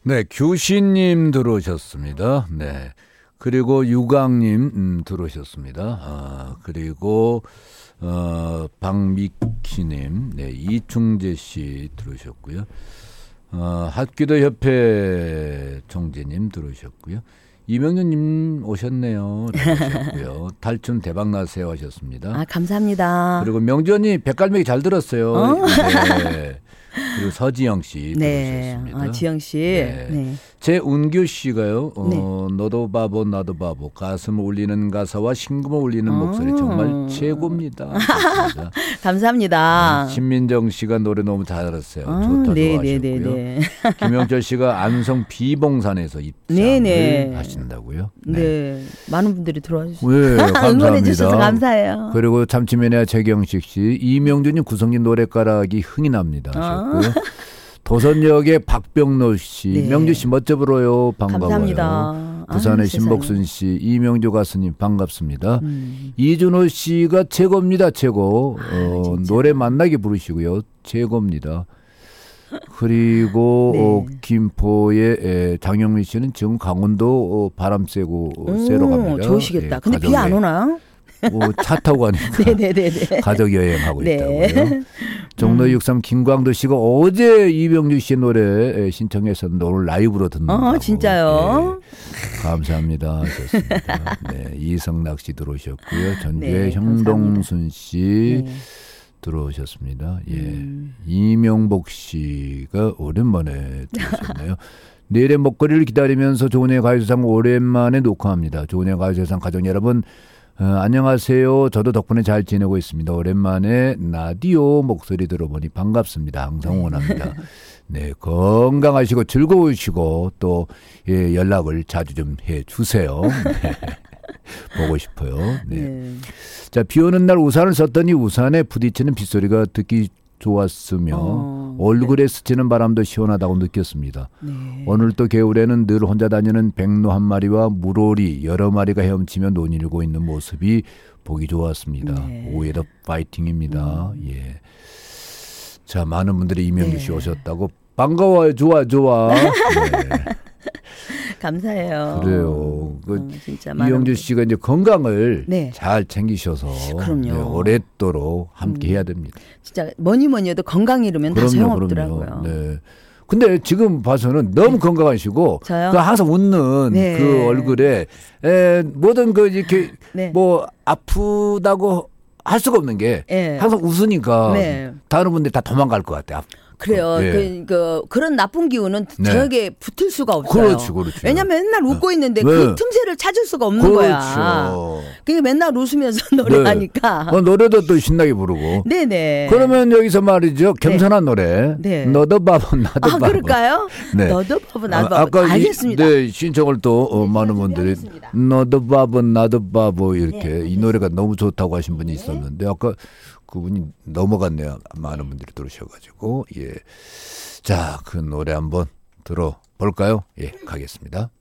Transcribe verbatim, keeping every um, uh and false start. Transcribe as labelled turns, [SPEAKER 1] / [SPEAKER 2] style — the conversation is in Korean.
[SPEAKER 1] 네, 규신님 들어오셨습니다. 네. 그리고 유강님 음, 들어오셨습니다. 아, 그리고 어, 박미키님, 네, 이충재 씨 들어오셨고요. 어, 핫기도 협회 총재님 들어오셨고요. 이명준님 오셨네요. 들어오셨고요. 탈춤 대박 나세요 하셨습니다.
[SPEAKER 2] 아, 감사합니다.
[SPEAKER 1] 그리고 명준이 백갈매기 잘 들었어요.
[SPEAKER 2] 어?
[SPEAKER 1] 네. 그리고 서지영 씨
[SPEAKER 2] 네.
[SPEAKER 1] 들어오셨습니다.
[SPEAKER 2] 아, 지영 씨.
[SPEAKER 1] 네. 네. 제운규 씨가요. 어, 네. 너도 바보 나도 바보 가슴을 울리는 가사와 심금을 울리는 어. 목소리 정말 최고입니다.
[SPEAKER 2] 감사합니다.
[SPEAKER 1] 네, 신민정 씨가 노래 너무 잘 들었어요. 어, 좋다 네, 좋아하셨고요. 네, 네, 네. 김영철 씨가 안성 비봉산에서 입장을 네, 네. 하신다고요.
[SPEAKER 2] 네. 네. 많은 분들이 들어와 주시고
[SPEAKER 1] 네, 감사합니다.
[SPEAKER 2] 응원해 주셔서 감사해요.
[SPEAKER 1] 그리고 참치맨의 최경식 씨, 이명준님 구성진 노래가락이 흥이 납니다. 하셨고요. 어. 도선역의 박병노 씨, 네. 명주 씨 멋져 불어요. 반가워요. 감사합니다. 부산의 아, 신복순 씨, 이명주 가수님 반갑습니다. 음. 이준호 씨가 최고입니다. 최고. 아, 어, 노래 만나게 부르시고요. 최고입니다. 그리고 네. 어, 김포의 에, 장영민 씨는 지금 강원도 어, 바람 쐬고 오, 쐬러 갑니다.
[SPEAKER 2] 좋으시겠다.
[SPEAKER 1] 예,
[SPEAKER 2] 근데 비 안 오나요?
[SPEAKER 1] 뭐 차 타고 가니까
[SPEAKER 2] 네네네네.
[SPEAKER 1] 가족 여행하고
[SPEAKER 2] 네.
[SPEAKER 1] 있다고요. 종로 음. 육삼 김광도 씨가 어제 이병주 씨 노래 신청해서 오늘 라이브로 듣는다고.
[SPEAKER 2] 어, 진짜요?
[SPEAKER 1] 네. 감사합니다. 좋습니다. 네. 이성락 씨 들어오셨고요. 전주의
[SPEAKER 2] 네,
[SPEAKER 1] 형동순 씨
[SPEAKER 2] 네.
[SPEAKER 1] 들어오셨습니다. 예.
[SPEAKER 2] 음.
[SPEAKER 1] 이명복 씨가 오랜만에 들어오셨네요. 내일의 먹거리를 기다리면서 조은의 가요세상 오랜만에 녹화합니다. 조은의 가요세상 가족 여러분 어, 안녕하세요. 저도 덕분에 잘 지내고 있습니다. 오랜만에 라디오 목소리 들어보니 반갑습니다. 항상 응원합니다. 네, 건강하시고 즐거우시고 또 예, 연락을 자주 좀 해주세요. 네. 보고 싶어요. 네. 네. 자, 비 오는 날 우산을 썼더니 우산에 부딪히는 빗소리가 듣기 좋았으며 어, 얼굴에 네. 스치는 바람도 시원하다고 느꼈습니다. 네. 오늘 또 겨울에는 늘 혼자 다니는 백로 한 마리와 물오리 여러 마리가 헤엄치며 논일고 있는 모습이 보기 좋았습니다. 네. 오히려 파이팅입니다. 음. 예. 자, 많은 분들이 이명주 씨 네. 오셨다고 반가워요. 좋아 좋아. 네.
[SPEAKER 2] 감사해요.
[SPEAKER 1] 그래요. 그
[SPEAKER 2] 어, 진짜
[SPEAKER 1] 이영주 씨가 이제 건강을
[SPEAKER 2] 네.
[SPEAKER 1] 잘 챙기셔서
[SPEAKER 2] 그럼요.
[SPEAKER 1] 네, 오랫도록 함께
[SPEAKER 2] 음.
[SPEAKER 1] 해야 됩니다.
[SPEAKER 2] 진짜 뭐니 뭐니 해도 건강 잃으면
[SPEAKER 1] 그럼요,
[SPEAKER 2] 다 소용없더라고요.
[SPEAKER 1] 네. 근데 지금 봐서는 너무 네. 건강하시고
[SPEAKER 2] 저요?
[SPEAKER 1] 그 항상 웃는
[SPEAKER 2] 네.
[SPEAKER 1] 그 얼굴에 에, 모든 그 이렇게
[SPEAKER 2] 네.
[SPEAKER 1] 뭐 아프다고 할 수가 없는 게 네. 항상 웃으니까
[SPEAKER 2] 네.
[SPEAKER 1] 다른 분들이 다 도망갈 것 같아요.
[SPEAKER 2] 그래요.
[SPEAKER 1] 예.
[SPEAKER 2] 그, 그, 그런 나쁜 기운은
[SPEAKER 1] 네.
[SPEAKER 2] 저에게 붙을 수가 없어요.
[SPEAKER 1] 그렇죠, 그렇죠.
[SPEAKER 2] 왜냐면 맨날 웃고 있는데
[SPEAKER 1] 네.
[SPEAKER 2] 그 틈새를 찾을 수가 없는
[SPEAKER 1] 그렇죠.
[SPEAKER 2] 거야. 그게 맨날 웃으면서 노래하니까.
[SPEAKER 1] 네. 어, 노래도 또 신나게 부르고.
[SPEAKER 2] 네네.
[SPEAKER 1] 그러면 여기서 말이죠. 겸손한
[SPEAKER 2] 네.
[SPEAKER 1] 노래.
[SPEAKER 2] 네.
[SPEAKER 1] 너도 바보, 나도
[SPEAKER 2] 아,
[SPEAKER 1] 바보.
[SPEAKER 2] 그럴까요?
[SPEAKER 1] 네.
[SPEAKER 2] 너도 바보, 나도
[SPEAKER 1] 아,
[SPEAKER 2] 바보.
[SPEAKER 1] 아까
[SPEAKER 2] 알겠습니다.
[SPEAKER 1] 이, 네, 신청을 또 어, 많은 분들이 너도 바보, 나도 바보 이렇게
[SPEAKER 2] 네.
[SPEAKER 1] 이 노래가 너무 좋다고 하신 분이 있었는데 아까 그분이 넘어갔네요. 많은 분들이 들으셔가지고. 예. 자, 그 노래 한번 들어볼까요? 예, 가겠습니다.